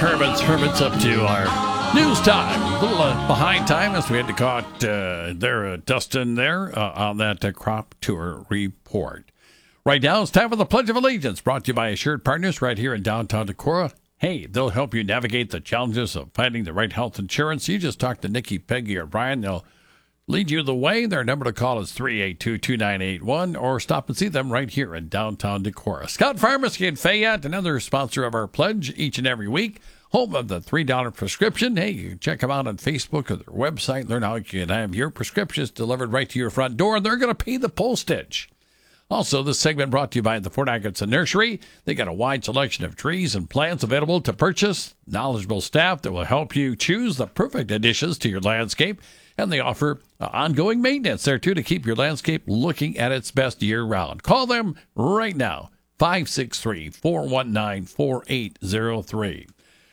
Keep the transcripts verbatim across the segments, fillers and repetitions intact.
Hermits, Hermits up to our news time. A little uh, behind time as we had to caught uh, there, uh, Dustin there uh, on that uh, crop tour report. Right now, it's time for the Pledge of Allegiance, brought to you by Assured Partners right here in downtown Decorah. Hey, they'll help you navigate the challenges of finding the right health insurance. You just talk to Nikki, Peggy, or Brian. They'll lead you the way. Their number to call is three eight two, two nine eight one, or stop and see them right here in downtown Decorah. Scott Pharmacy in Fayette, another sponsor of our Pledge each and every week. Home of the three dollar prescription. Hey, you can check them out on Facebook or their website. Learn how you can have your prescriptions delivered right to your front door. They're going to pay the postage. Also, this segment brought to you by the Fort Atkinson Nursery. They got a wide selection of trees and plants available to purchase. Knowledgeable staff that will help you choose the perfect additions to your landscape. And they offer uh, ongoing maintenance there, too, to keep your landscape looking at its best year-round. Call them right now, five six three, four one nine, four eight zero three.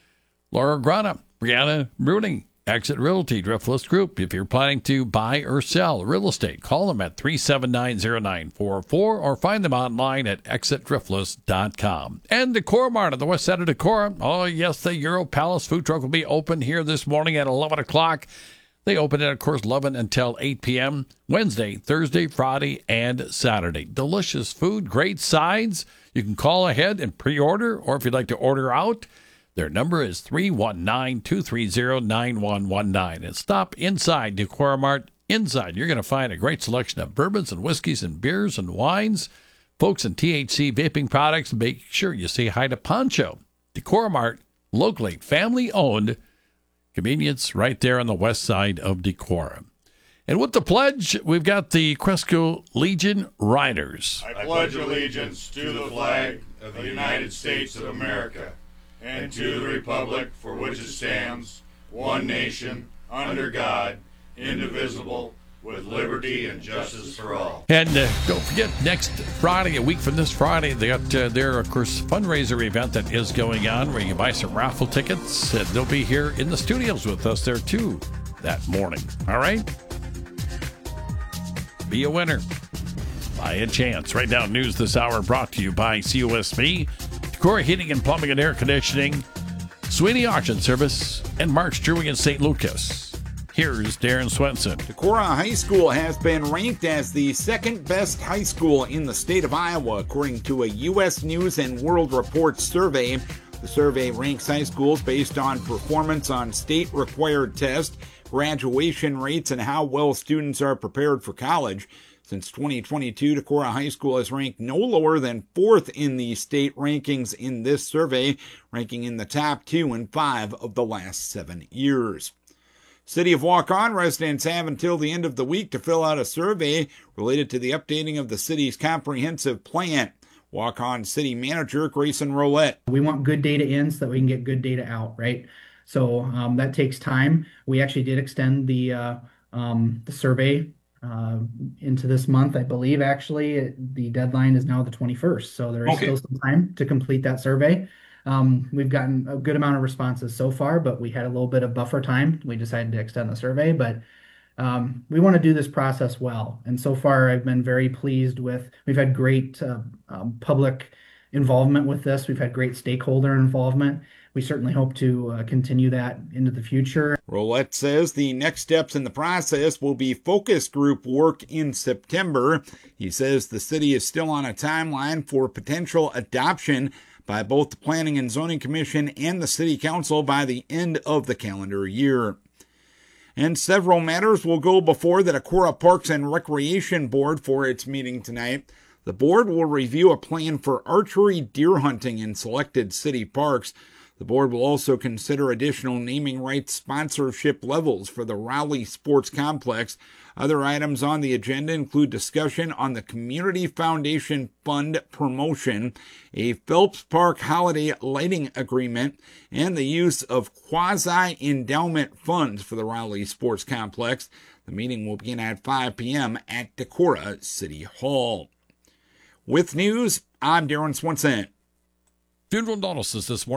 Laura Grana, Brianna Bruning, Exit Realty, Driftless Group. If you're planning to buy or sell real estate, call them at three seven nine, zero nine four four or find them online at exit driftless dot com. And Decorah Mart on the west side of Decorah. Oh, yes, the Euro Palace food truck will be open here this morning at eleven o'clock. They open it, of course, eleven until eight p.m. Wednesday, Thursday, Friday, and Saturday. Delicious food, great sides. You can call ahead and pre-order, or if you'd like to order out, their number is three one nine, two three zero, nine one one nine. And stop inside Decorah Mart. Inside, you're going to find a great selection of bourbons and whiskeys and beers and wines. Folks in T H C vaping products, make sure you say hi to Poncho. Decorah Mart, locally family-owned. Convenience right there on the west side of Decorah. And with the pledge, we've got the Cresco Legion Riders. I pledge allegiance to the flag of the United States of America and to the republic for which it stands, one nation, under God, indivisible, with liberty and justice for all. And uh, don't forget, next Friday, a week from this Friday, they got uh, their, of course, fundraiser event that is going on where you can buy some raffle tickets. And they'll be here in the studios with us there, too, that morning. All right? Be a winner. Buy a chance. Right now, news this hour brought to you by C O S B, Decorah Heating and Plumbing and Air Conditioning, Sweeney Auction Service, and Mark's Brewing in Saint Lucas. Here's Darren Swenson. Decorah High School has been ranked as the second best high school in the state of Iowa, according to a U S News and World Report survey. The survey ranks high schools based on performance on state-required tests, graduation rates, and how well students are prepared for college. Since twenty twenty-two, Decorah High School has ranked no lower than fourth in the state rankings in this survey, ranking in the top two and five of the last seven years. City of Waukon residents have until the end of the week to fill out a survey related to the updating of the city's comprehensive plan. Waukon City Manager Grayson Rolette. We want good data in so that we can get good data out, right? So um, that takes time. We actually did extend the uh, um, the survey uh, into this month, I believe. Actually, the deadline is now the twenty-first, so there is okay. still some time to complete that survey. Um, we've gotten a good amount of responses so far, but we had a little bit of buffer time. We decided to extend the survey, but um, we want to do this process well. And so far, I've been very pleased with, we've had great uh, um, public involvement with this. We've had great stakeholder involvement. We certainly hope to uh, continue that into the future. Rolette says the next steps in the process will be focus group work in September. He says the city is still on a timeline for potential adoption by both the Planning and Zoning Commission and the City Council by the end of the calendar year. And several matters will go before the Decorah Parks and Recreation Board for its meeting tonight. The board will review a plan for archery deer hunting in selected city parks. The board will also consider additional naming rights sponsorship levels for the Rowley Sports Complex. Other items on the agenda include discussion on the Community Foundation Fund promotion, a Phelps Park holiday lighting agreement, and the use of quasi-endowment funds for the Rowley Sports Complex. The meeting will begin at five p.m. at Decorah City Hall. With news, I'm Darren Swenson. Funeral notices this morning.